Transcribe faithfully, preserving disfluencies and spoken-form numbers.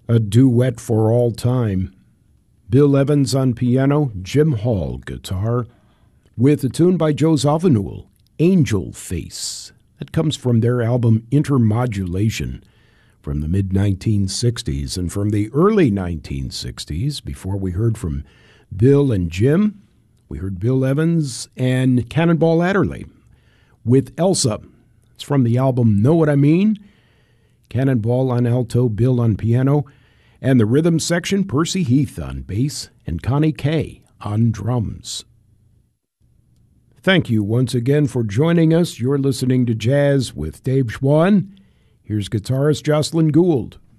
A duet for all time. Bill Evans on piano, Jim Hall guitar, with a tune by Joe Zawinul, Angel Face. That comes from their album Intermodulation from the mid nineteen sixties. And from the early nineteen sixties, before we heard from Bill and Jim, we heard Bill Evans and Cannonball Adderley with Elsa. It's from the album Know What I Mean. Cannonball on alto, Bill on piano, and the rhythm section, Percy Heath on bass and Connie Kay on drums. Thank you once again for joining us. You're listening to Jazz with Dave Schwann. Here's guitarist Jocelyn Gould.